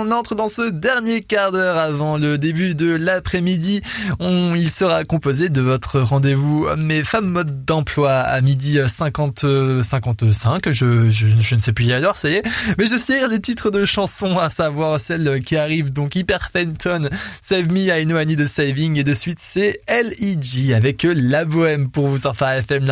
on entre dans ce dernier quart d'heure avant le début de l'après-midi. Il sera composé de votre rendez-vous Mes femmes mode d'emploi à midi 55. Je ne sais plus à l'heure, ça y est. Mais je sais les titres de chansons, à savoir celles qui arrivent. Donc Hyper Fenton, Save Me, I Know I Need a Saving. Et de suite, c'est L.E.G. avec La Bohème pour vous sur Phare FM.